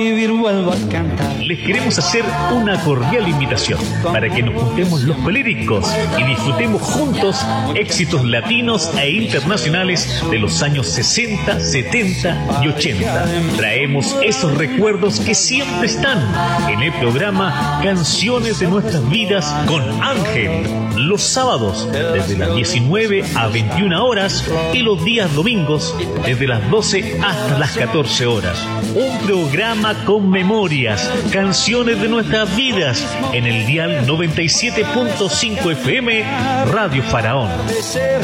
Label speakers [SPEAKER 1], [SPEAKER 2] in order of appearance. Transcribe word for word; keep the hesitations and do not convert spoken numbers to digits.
[SPEAKER 1] Les queremos hacer una cordial invitación para que nos juntemos los coléricos y disfrutemos juntos éxitos latinos e internacionales de los años sesenta, setenta y ochenta. Traemos esos recuerdos que siempre están en el programa Canciones de Nuestras Vidas con Ángel, los sábados desde las diecinueve a veintiuna horas y los días domingos desde las doce hasta las catorce horas. Un programa con memorias, canciones de nuestras vidas en el dial noventa y siete punto cinco F M Radio Faraón.